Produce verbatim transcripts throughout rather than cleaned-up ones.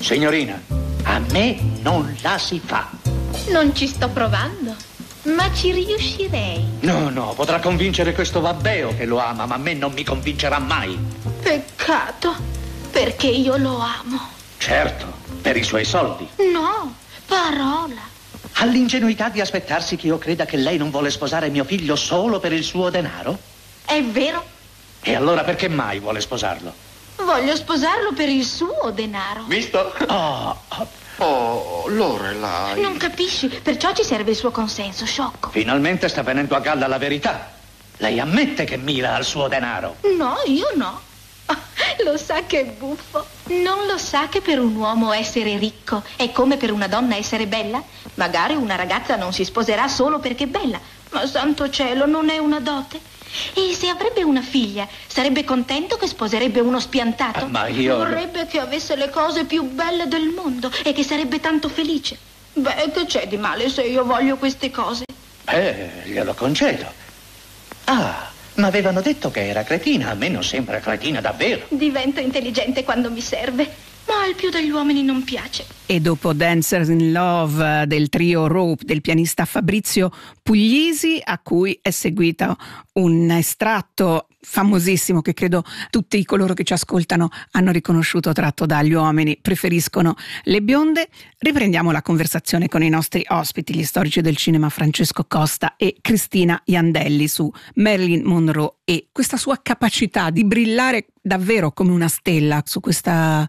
Signorina, a me non la si fa. Non ci sto provando, ma ci riuscirei. No, no, potrà convincere questo babbeo che lo ama, ma a me non mi convincerà mai. Peccato, perché io lo amo. Certo, per i suoi soldi. No, parola. Ha l'ingenuità di aspettarsi che io creda che lei non vuole sposare mio figlio solo per il suo denaro? È vero? E allora perché mai vuole sposarlo? Voglio sposarlo per il suo denaro. Visto? Oh, oh. Oh, Lorelai. Non capisci, perciò ci serve il suo consenso, sciocco. Finalmente sta venendo a galla la verità. Lei ammette che mira al suo denaro. No, io no. Lo sa che è buffo. Non lo sa che per un uomo essere ricco è come per una donna essere bella? Magari una ragazza non si sposerà solo perché è bella, ma santo cielo, non è una dote. E se avrebbe una figlia, sarebbe contento che sposerebbe uno spiantato? Ah, ma io... Vorrebbe che avesse le cose più belle del mondo e che sarebbe tanto felice. Beh, che c'è di male se io voglio queste cose? Eh, glielo concedo. Ah, ma avevano detto che era cretina. A me non sembra cretina davvero. Divento intelligente quando mi serve, ma al più degli uomini non piace. E dopo Dancers in Love del trio Rope del pianista Fabrizio Puglisi, a cui è seguito un estratto famosissimo che credo tutti coloro che ci ascoltano hanno riconosciuto, tratto dagli uomini preferiscono le bionde, riprendiamo la conversazione con i nostri ospiti, gli storici del cinema Francesco Costa e Cristina Iandelli, su Marilyn Monroe e questa sua capacità di brillare davvero come una stella, su questa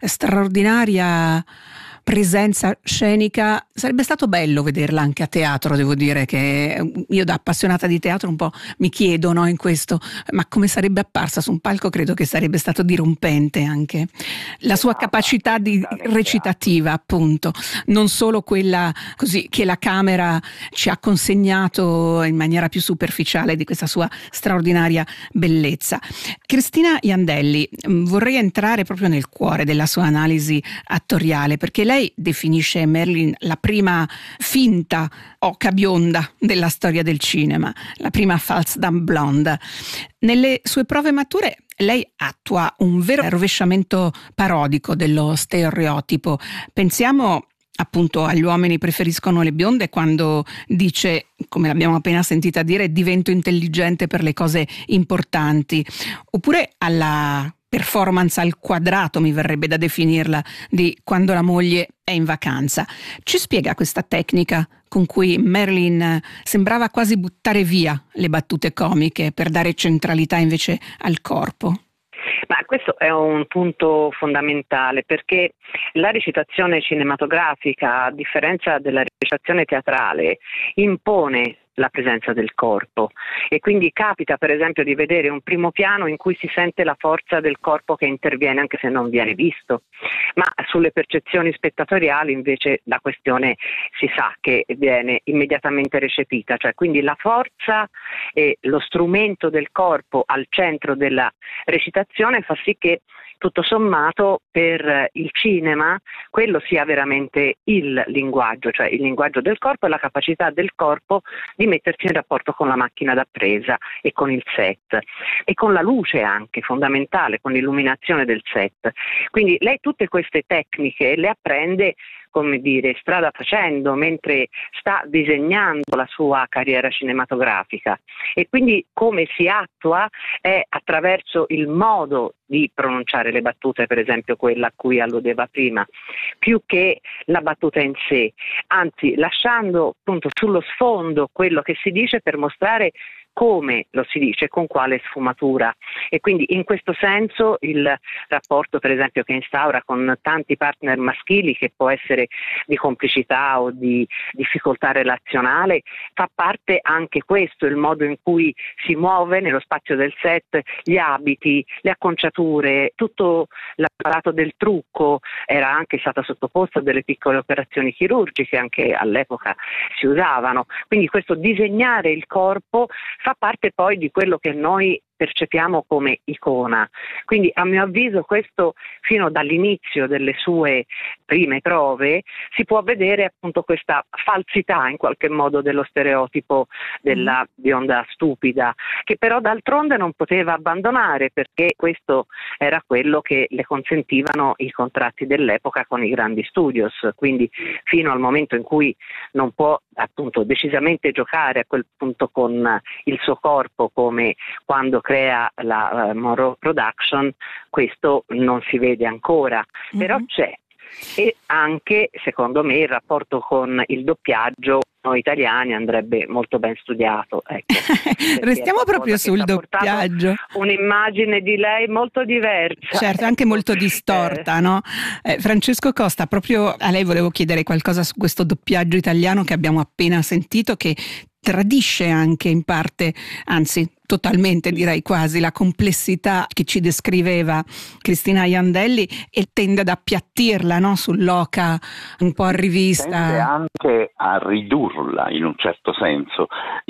straordinaria presenza scenica. Sarebbe stato bello vederla anche a teatro, devo dire che io da appassionata di teatro un po' mi chiedo, no, in questo, ma come sarebbe apparsa su un palco. Credo che sarebbe stato dirompente anche la sua capacità di recitativa, appunto, non solo quella così che la camera ci ha consegnato in maniera più superficiale di questa sua straordinaria bellezza. Cristina Iandelli, vorrei entrare proprio nel cuore della sua analisi attoriale, perché lei definisce Marilyn la prima finta oca bionda della storia del cinema, la prima false dame blonde. Nelle sue prove mature lei attua un vero rovesciamento parodico dello stereotipo. Pensiamo appunto agli uomini preferiscono le bionde, quando dice, come l'abbiamo appena sentita dire, divento intelligente per le cose importanti, oppure alla performance al quadrato, mi verrebbe da definirla, di quando la moglie è in vacanza. Ci spiega questa tecnica con cui Marilyn sembrava quasi buttare via le battute comiche per dare centralità invece al corpo? Ma questo è un punto fondamentale, perché la recitazione cinematografica, a differenza della recitazione teatrale, impone la presenza del corpo, e quindi capita per esempio di vedere un primo piano in cui si sente la forza del corpo che interviene anche se non viene visto, ma sulle percezioni spettatoriali invece la questione si sa che viene immediatamente recepita, cioè quindi la forza e lo strumento del corpo al centro della recitazione fa sì che tutto sommato per il cinema quello sia veramente il linguaggio, cioè il linguaggio del corpo e la capacità del corpo di mettersi in rapporto con la macchina da presa e con il set e con la luce anche fondamentale, con l'illuminazione del set. Quindi lei tutte queste tecniche le apprende, come dire, strada facendo, mentre sta disegnando la sua carriera cinematografica, e quindi come si attua è attraverso il modo di pronunciare le battute, per esempio quella a cui alludeva prima, più che la battuta in sé, anzi lasciando appunto sullo sfondo quello che si dice per mostrare come lo si dice, con quale sfumatura, e quindi in questo senso il rapporto per esempio che instaura con tanti partner maschili, che può essere di complicità o di difficoltà relazionale, fa parte anche questo, il modo in cui si muove nello spazio del set, gli abiti, le acconciature, tutto l'apparato del trucco. Era anche stata sottoposta a delle piccole operazioni chirurgiche, anche all'epoca si usavano, quindi questo disegnare il corpo fa parte poi di quello che noi percepiamo come icona. Quindi a mio avviso questo, fino dall'inizio delle sue prime prove, si può vedere appunto questa falsità in qualche modo dello stereotipo della bionda stupida, che però d'altronde non poteva abbandonare, perché questo era quello che le consentivano i contratti dell'epoca con i grandi studios. Quindi fino al momento in cui non può appunto decisamente giocare a quel punto con il suo corpo, come quando crea la uh, Monroe Production, questo non si vede ancora, mm-hmm. però c'è. E anche, secondo me, il rapporto con il doppiaggio noi italiani andrebbe molto ben studiato. Ecco, restiamo proprio sul doppiaggio. Un'immagine di lei molto diversa. Certo, anche molto distorta, eh. no? Eh, Francesco Costa, proprio a lei volevo chiedere qualcosa su questo doppiaggio italiano che abbiamo appena sentito, che tradisce anche in parte, anzi totalmente direi quasi, la complessità che ci descriveva Cristina Iandelli e tende ad appiattirla, no? Sull'oca un po' a rivista. Tende anche a ridurla in un certo senso.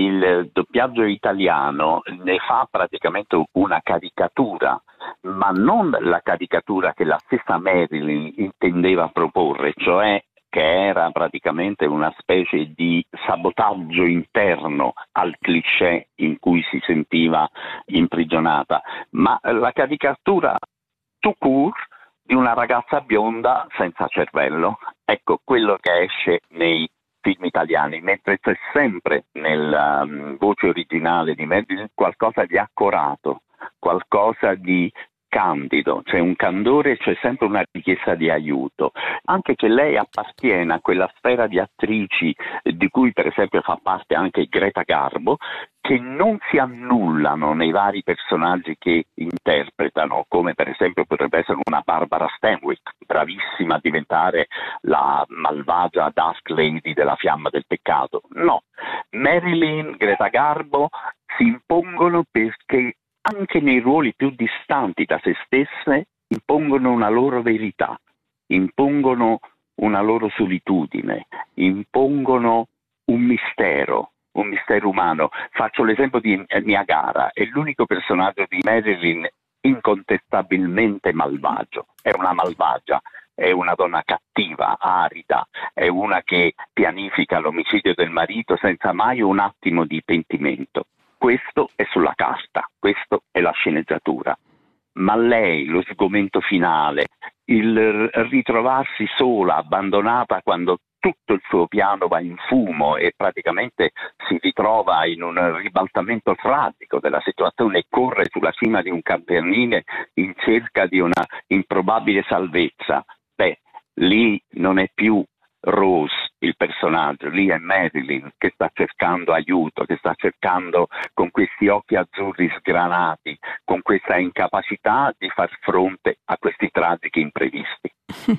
Il doppiaggio italiano ne fa praticamente una caricatura, ma non la caricatura che la stessa Marilyn intendeva proporre, cioè che era praticamente una specie di sabotaggio interno al cliché in cui si sentiva imprigionata, ma la caricatura tout court di una ragazza bionda senza cervello. Ecco quello che esce nei film italiani, mentre c'è sempre nella um, voce originale di Marilyn qualcosa di accorato, qualcosa di candido, c'è un candore, c'è sempre una richiesta di aiuto, anche che lei appartiene a quella sfera di attrici di cui per esempio fa parte anche Greta Garbo, che non si annullano nei vari personaggi che interpretano, come per esempio potrebbe essere una Barbara Stanwyck, bravissima a diventare la malvagia Dusk Lady della Fiamma del Peccato. No, Marilyn, Greta Garbo si impongono perché anche nei ruoli più distanti da se stesse impongono una loro verità, impongono una loro solitudine, impongono un mistero, un mistero umano. Faccio l'esempio di Niagara, è l'unico personaggio di Marilyn incontestabilmente malvagio, è una malvagia, è una donna cattiva, arida, è una che pianifica l'omicidio del marito senza mai un attimo di pentimento. Questo è sulla carta, questo è la sceneggiatura. Ma lei, lo sgomento finale, il ritrovarsi sola, abbandonata quando tutto il suo piano va in fumo e praticamente si ritrova in un ribaltamento tragico della situazione e corre sulla cima di un campanile in cerca di una improbabile salvezza, beh, lì non è più Rose il personaggio, lì è Marilyn che sta cercando aiuto, che sta cercando con questi occhi azzurri sgranati, con questa incapacità di far fronte a questi tragici imprevisti.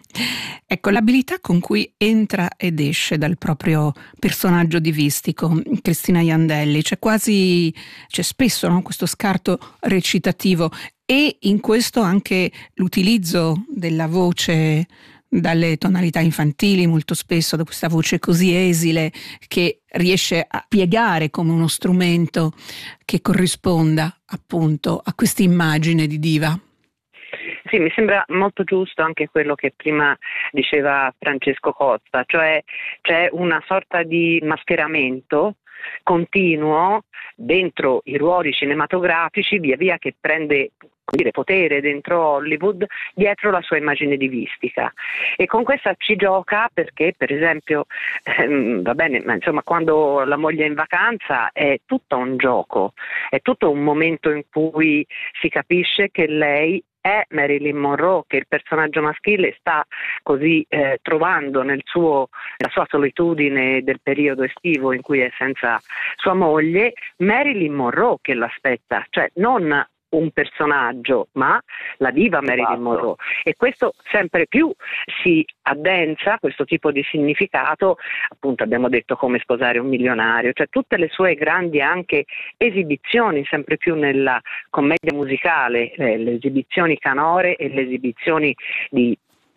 Ecco, l'abilità con cui entra ed esce dal proprio personaggio divistico, Cristina Iandelli, c'è quasi, c'è spesso, no, questo scarto recitativo e in questo anche l'utilizzo della voce dalle tonalità infantili, molto spesso da questa voce così esile che riesce a piegare come uno strumento che corrisponda appunto a questa immagine di diva. Sì, mi sembra molto giusto anche quello che prima diceva Francesco Costa, cioè c'è una sorta di mascheramento continuo dentro i ruoli cinematografici via via che prende dire, potere dentro Hollywood dietro la sua immagine divistica, e con questa ci gioca perché per esempio ehm, va bene, ma insomma quando la moglie è in vacanza è tutto un gioco, è tutto un momento in cui si capisce che lei è Marilyn Monroe, che il personaggio maschile sta così eh, trovando nel suo, la sua solitudine del periodo estivo in cui è senza sua moglie, Marilyn Monroe che l'aspetta, cioè non un personaggio, ma la diva Marilyn Monroe, e questo sempre più si addensa, questo tipo di significato, appunto abbiamo detto Come sposare un milionario, cioè tutte le sue grandi anche esibizioni sempre più nella commedia musicale, eh, le esibizioni canore e le esibizioni di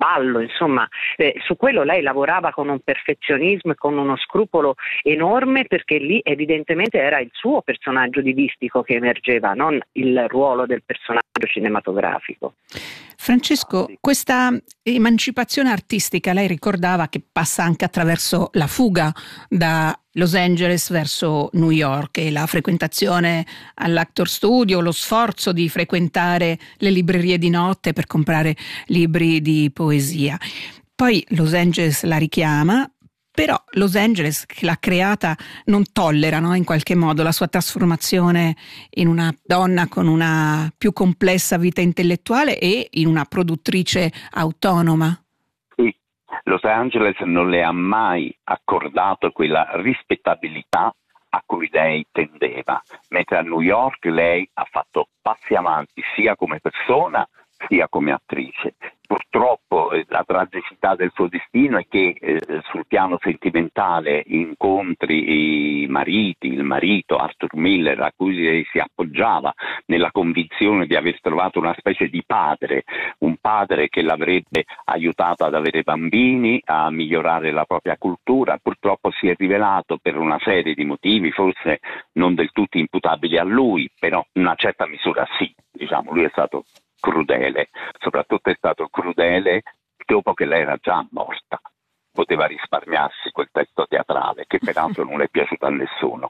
ballo, insomma, eh, su quello lei lavorava con un perfezionismo e con uno scrupolo enorme, perché lì evidentemente era il suo personaggio divistico che emergeva, non il ruolo del personaggio cinematografico. Francesco, questa emancipazione artistica lei ricordava che passa anche attraverso la fuga da Los Angeles verso New York e la frequentazione all'Actor Studio, lo sforzo di frequentare le librerie di notte per comprare libri di poesia. Poi Los Angeles la richiama, però Los Angeles, che l'ha creata, non tollera, no, in qualche modo la sua trasformazione in una donna con una più complessa vita intellettuale e in una produttrice autonoma. Sì, Los Angeles non le ha mai accordato quella rispettabilità a cui lei tendeva, mentre a New York lei ha fatto passi avanti sia come persona sia come attrice. Purtroppo eh, la tragicità del suo destino è che eh, sul piano sentimentale incontri i mariti, il marito Arthur Miller, a cui lei si appoggiava nella convinzione di aver trovato una specie di padre, un padre che l'avrebbe aiutata ad avere bambini, a migliorare la propria cultura. Purtroppo si è rivelato, per una serie di motivi, forse non del tutto imputabili a lui, però in una certa misura sì, diciamo, lui è stato crudele, soprattutto è stato crudele dopo che lei era già morta. Poteva risparmiarsi quel testo teatrale che peraltro non è piaciuto a nessuno.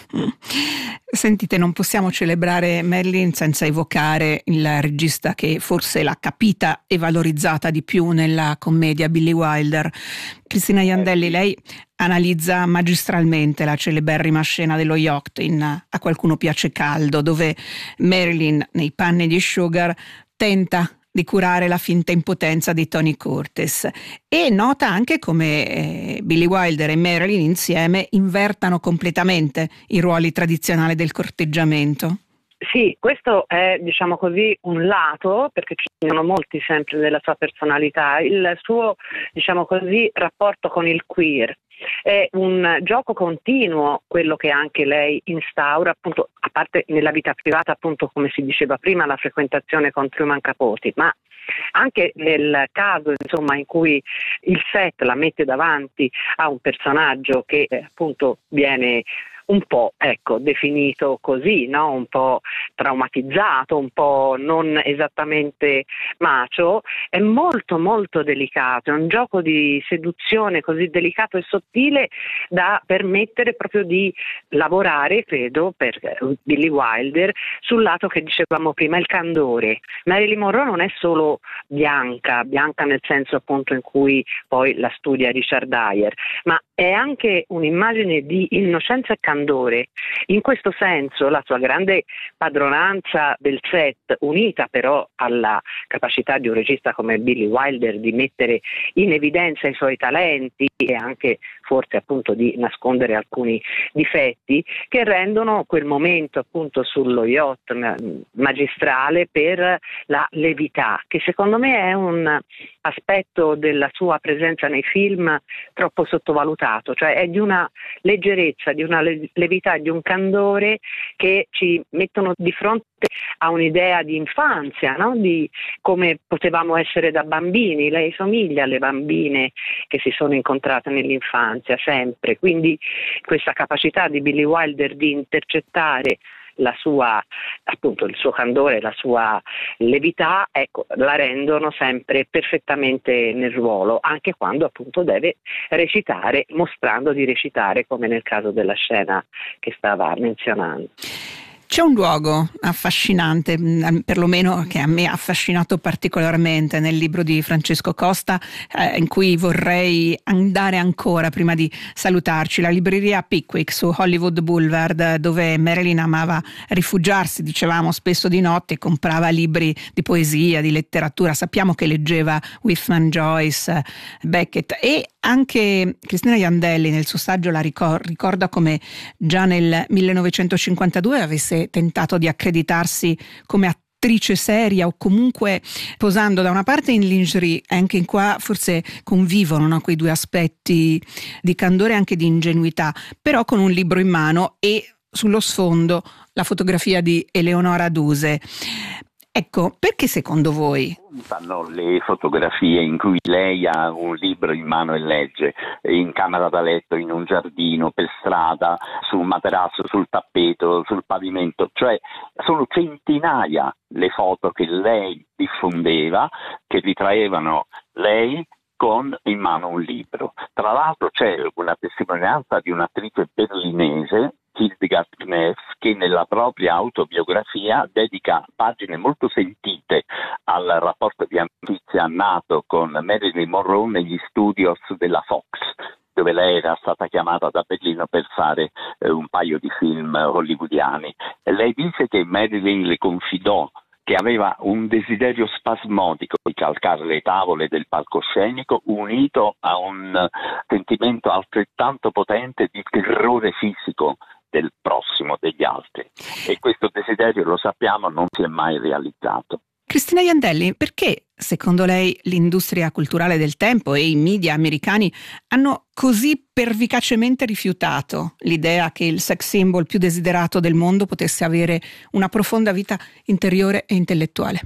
Sentite, non possiamo celebrare Marilyn senza evocare il regista che forse l'ha capita e valorizzata di più nella commedia, Billy Wilder. Cristina Iandelli, lei analizza magistralmente la celeberrima scena dello yacht in A qualcuno piace caldo, dove Marilyn, nei panni di Sugar, tenta di curare la finta impotenza di Tony Curtis, e nota anche come eh, Billy Wilder e Marilyn insieme invertano completamente i ruoli tradizionali del corteggiamento. Sì, questo è, diciamo così, un lato, perché ci sono molti sempre della sua personalità, il suo, diciamo così, rapporto con il queer. È un gioco continuo quello che anche lei instaura, appunto, a parte nella vita privata, appunto, come si diceva prima, la frequentazione con Truman Capote, ma anche nel caso, insomma, in cui il set la mette davanti a un personaggio che eh, appunto viene un po', ecco, definito così, no? Un po' traumatizzato, un po' non esattamente macio, è molto molto delicato, è un gioco di seduzione così delicato e sottile da permettere proprio di lavorare, credo, per Billy Wilder, sul lato che dicevamo prima, il candore. Marilyn Monroe non è solo bianca, bianca nel senso appunto in cui poi la studia Richard Dyer, ma è anche un'immagine di innocenza e candore. In questo senso la sua grande padronanza del set, unita però alla capacità di un regista come Billy Wilder di mettere in evidenza i suoi talenti e anche forse appunto di nascondere alcuni difetti, che rendono quel momento appunto sullo yacht magistrale per la levità, che secondo me è un aspetto della sua presenza nei film troppo sottovalutato, cioè è di una leggerezza, di una levità, di un candore che ci mettono di fronte a un'idea di infanzia, no? Di come potevamo essere da bambini. Lei somiglia alle bambine che si sono incontrate nell'infanzia sempre, quindi questa capacità di Billy Wilder di intercettare la sua, appunto, il suo candore, la sua levità, ecco, la rendono sempre perfettamente nel ruolo, anche quando appunto deve recitare, mostrando di recitare, come nel caso della scena che stava menzionando. C'è un luogo affascinante, perlomeno che a me ha affascinato particolarmente nel libro di Francesco Costa, eh, in cui vorrei andare ancora prima di salutarci, la libreria Pickwick su Hollywood Boulevard, dove Marilyn amava rifugiarsi, dicevamo, spesso di notte, e comprava libri di poesia, di letteratura. Sappiamo che leggeva Whitman, Joyce, Beckett, e anche Cristina Iandelli nel suo saggio la ricor- ricorda come già nel millenovecentocinquantadue avesse tentato di accreditarsi come attrice seria, o comunque posando da una parte in lingerie. Anche in qua forse convivono, no, quei due aspetti di candore e anche di ingenuità, però con un libro in mano e sullo sfondo la fotografia di Eleonora Duse. Ecco, perché secondo voi? Fanno le fotografie in cui lei ha un libro in mano e legge, in camera da letto, in un giardino, per strada, sul materasso, sul tappeto, sul pavimento, cioè sono centinaia le foto che lei diffondeva, che ritraevano lei con in mano un libro. Tra l'altro c'è una testimonianza di un'attrice berlinese, Hildegard Knef, che nella propria autobiografia dedica pagine molto sentite al rapporto di amicizia nato con Marilyn Monroe negli studios della Fox, dove lei era stata chiamata da Berlino per fare eh, un paio di film hollywoodiani. E lei dice che Marilyn le confidò che aveva un desiderio spasmodico di calcare le tavole del palcoscenico unito a un sentimento altrettanto potente di terrore fisico del prossimo, degli altri. E questo desiderio, lo sappiamo, non si è mai realizzato. Cristina Iandelli, perché secondo lei l'industria culturale del tempo e i media americani hanno così pervicacemente rifiutato l'idea che il sex symbol più desiderato del mondo potesse avere una profonda vita interiore e intellettuale?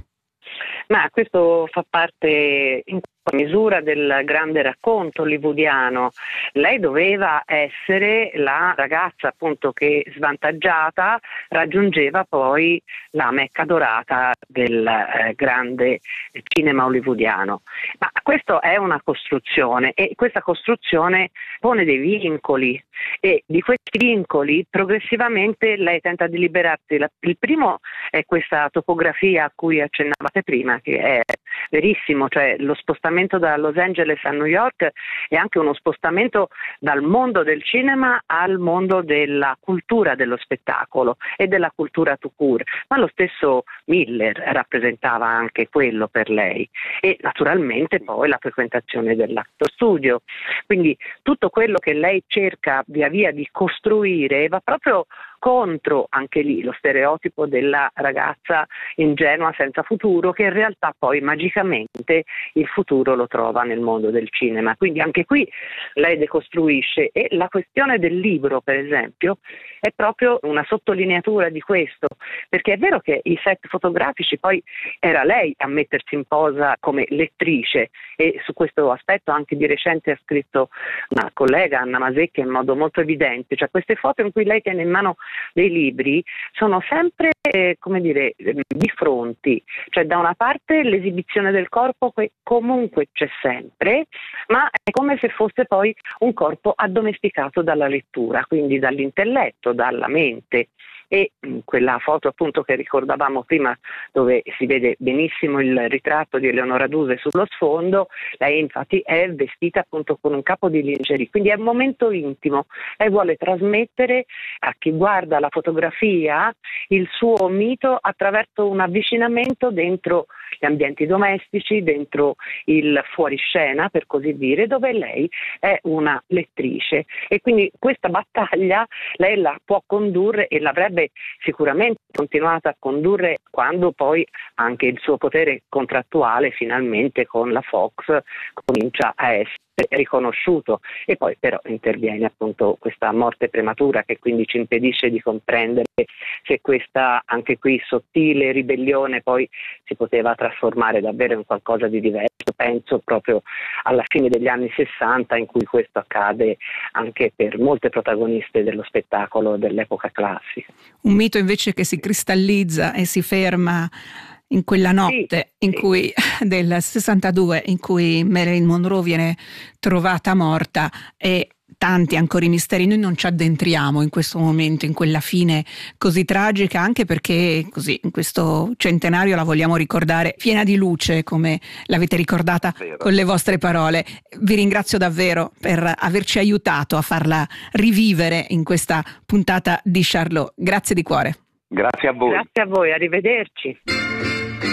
Ma questo fa parte in misura del grande racconto hollywoodiano. Lei doveva essere la ragazza appunto che svantaggiata raggiungeva poi la Mecca dorata del eh, grande cinema hollywoodiano. Ma questo è una costruzione e questa costruzione pone dei vincoli e di questi vincoli progressivamente lei tenta di liberarsi. Il primo è questa topografia a cui accennavate prima, che è verissimo, cioè lo spostamento da Los Angeles a New York è anche uno spostamento dal mondo del cinema al mondo della cultura dello spettacolo e della cultura tout court, ma lo stesso Miller rappresentava anche quello per lei e naturalmente poi la frequentazione dell'actor studio, quindi tutto quello che lei cerca via via di costruire va proprio contro anche lì lo stereotipo della ragazza ingenua senza futuro, che in realtà poi magicamente il futuro lo trova nel mondo del cinema. Quindi anche qui lei decostruisce e la questione del libro, per esempio, è proprio una sottolineatura di questo, perché è vero che i set fotografici poi era lei a mettersi in posa come lettrice e su questo aspetto anche di recente ha scritto una collega, Anna Masecchi, in modo molto evidente, cioè queste foto in cui lei tiene in mano dei libri sono sempre, eh, come dire, di fronti, cioè da una parte l'esibizione del corpo che comunque c'è sempre, ma è come se fosse poi un corpo addomesticato dalla lettura, quindi dall'intelletto, dalla mente. E quella foto appunto che ricordavamo prima dove si vede benissimo il ritratto di Eleonora Duse sullo sfondo, lei infatti è vestita appunto con un capo di lingerie, quindi è un momento intimo, lei vuole trasmettere a chi guarda la fotografia il suo mito attraverso un avvicinamento dentro gli ambienti domestici, dentro il fuoriscena per così dire, dove lei è una lettrice e quindi questa battaglia lei la può condurre e l'avrebbe sicuramente continuata a condurre quando poi anche il suo potere contrattuale finalmente con la Fox comincia a essere riconosciuto e poi però interviene appunto questa morte prematura che quindi ci impedisce di comprendere se questa anche qui sottile ribellione poi si poteva trasformare davvero in qualcosa di diverso. Penso proprio alla fine degli anni sessanta in cui questo accade anche per molte protagoniste dello spettacolo dell'epoca classica. Un mito invece che si cristallizza e si ferma in quella notte sì, in sì. cui del sessantadue in cui Marilyn Monroe viene trovata morta e tanti ancora i misteri. Noi non ci addentriamo in questo momento, in quella fine così tragica, anche perché così in questo centenario la vogliamo ricordare piena di luce, come l'avete ricordata con le vostre parole. Vi ringrazio davvero per averci aiutato a farla rivivere in questa puntata di Charlot. Grazie di cuore. Grazie a voi. Grazie a voi, arrivederci.